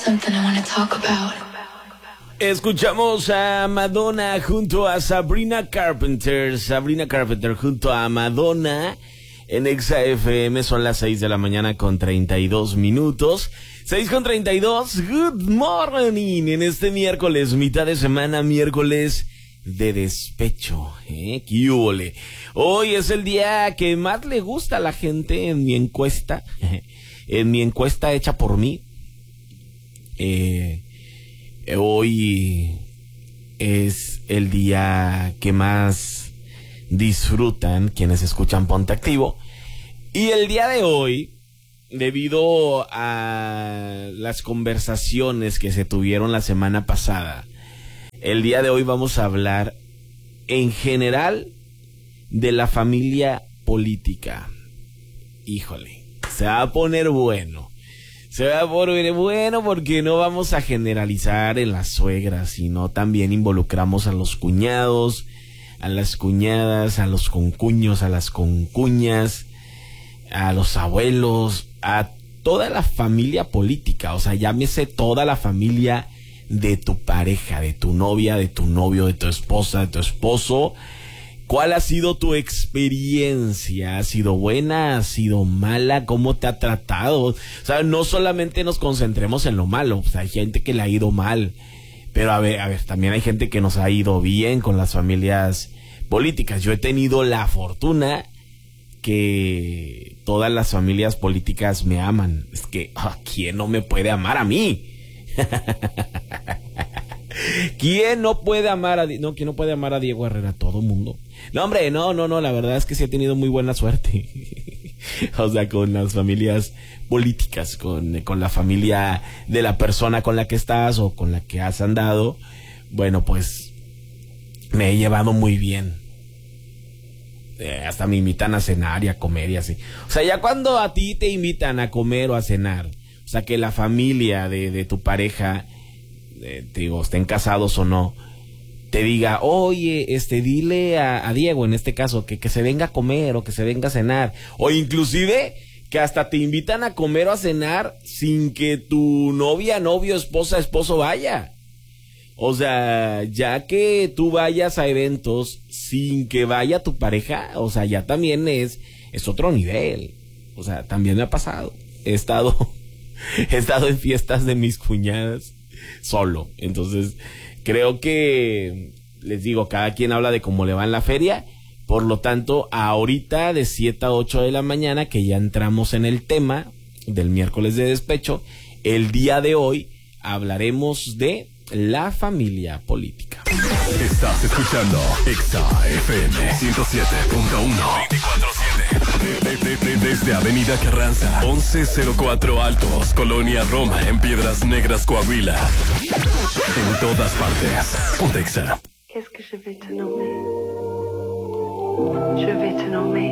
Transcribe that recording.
something I want to talk about. Escuchamos a Madonna junto a Sabrina Carpenter. Sabrina Carpenter junto a Madonna en Exa FM. Son las 6 de la mañana con 32 minutos. 6 con 32. Good morning. En este miércoles, mitad de semana, miércoles de despecho. ¿Qué húbole? Hoy es el día que más le gusta a la gente en mi encuesta. En mi encuesta hecha por mí. Hoy es el día que más disfrutan quienes escuchan Ponte Activo. Y el día de hoy, debido a las conversaciones que se tuvieron la semana pasada, el día de hoy vamos a hablar en general de la familia política. Híjole, se va a poner bueno. Se va a poner bueno porque no vamos a generalizar en las suegras, sino también involucramos a los cuñados, a las cuñadas, a los concuños, a las concuñas, a los abuelos, a toda la familia política. O sea, llámese toda la familia de tu pareja, de tu novia, de tu novio, de tu esposa, de tu esposo. ¿Cuál ha sido tu experiencia? ¿Ha sido buena? ¿Ha sido mala? ¿Cómo te ha tratado? O sea, no solamente nos concentremos en lo malo. O sea, hay gente que le ha ido mal. Pero a ver, también hay gente que nos ha ido bien con las familias políticas. Yo he tenido la fortuna que todas las familias políticas me aman. Es que, ¿quién no me puede amar a mí? ¿Quién no puede amar a ¿quién no puede amar a Diego Herrera? Todo mundo. No, hombre, no, la verdad es que sí he tenido muy buena suerte. O sea, con las familias políticas, con la familia de la persona con la que estás o con la que has andado. Bueno, pues me he llevado muy bien. Hasta me invitan a cenar y a comer y así. O sea, ya cuando a ti te invitan a comer o a cenar, o sea, que la familia de tu pareja, te digo, estén casados o no, te diga, oye, dile a Diego, en este caso, que se venga a comer o que se venga a cenar, o inclusive que hasta te invitan a comer o a cenar sin que tu novia, novio, esposa, esposo vaya. O sea, ya que tú vayas a eventos sin que vaya tu pareja, o sea, ya también es otro nivel. O sea, también me ha pasado. He estado en fiestas de mis cuñadas solo. Entonces, creo que, les digo, cada quien habla de cómo le va en la feria. Por lo tanto, ahorita de 7 a 8 de la mañana, que ya entramos en el tema del miércoles de despecho, el día de hoy hablaremos de la familia política. Estás escuchando Exa FM 107.1 24/7 desde Avenida Carranza 1104 Altos, Colonia Roma, en Piedras Negras, Coahuila. En todas partes. Ponte Exa. Qu'est-ce que je vais te nommer? Je vais te nommer